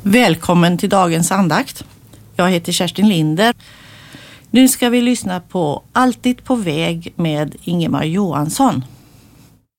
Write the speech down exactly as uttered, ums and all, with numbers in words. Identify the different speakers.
Speaker 1: Välkommen till dagens andakt. Jag heter Kerstin Linder. Nu ska vi lyssna på Alltid på väg med Ingemar Johansson.